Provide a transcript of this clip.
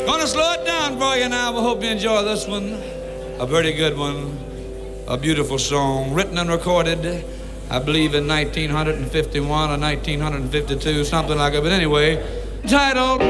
Gonna slow it down for you now. I hope you enjoy this one. A very good one. A beautiful song, written and recorded, I believe in 1951 or 1952, something like it. But anyway, titled